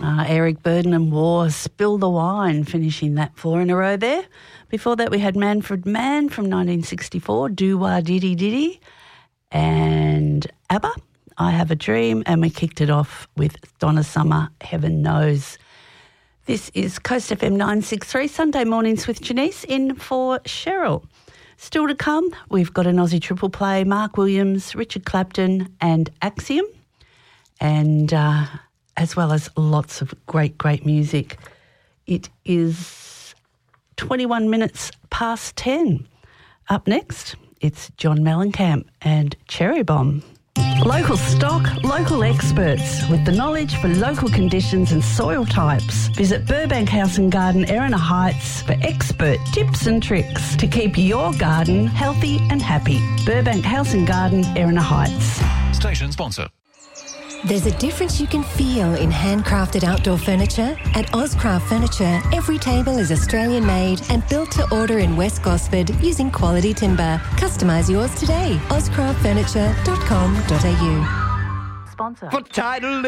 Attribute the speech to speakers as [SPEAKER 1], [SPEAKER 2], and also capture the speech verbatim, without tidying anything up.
[SPEAKER 1] Uh, Eric Burden and War, Spill the Wine, finishing that four in a row there. Before that, we had Manfred Mann from nineteen sixty-four, Doo-Wah Diddy Diddy, and ABBA, I Have a Dream, and we kicked it off with Donna Summer, Heaven Knows. This is Coast F M nine sixty-three, Sunday mornings with Janice, in for Cheryl. Still to come, we've got an Aussie triple play, Mark Williams, Richard Clapton and Axiom, and uh, as well as lots of great, great music. It is twenty-one minutes past ten. Up next, it's John Mellencamp and Cherry Bomb. Local stock, local experts with the knowledge for local conditions and soil types. Visit Burbank House and Garden, Erina Heights for expert tips and tricks to keep your garden healthy and happy. Burbank House and Garden, Erina Heights.
[SPEAKER 2] Station sponsor.
[SPEAKER 3] There's a difference you can feel in handcrafted outdoor furniture. At Ozcraft Furniture, every table is Australian-made and built to order in West Gosford using quality timber. Customise yours today. ozcraft furniture dot com dot a u.
[SPEAKER 1] Sponsor.
[SPEAKER 4] For title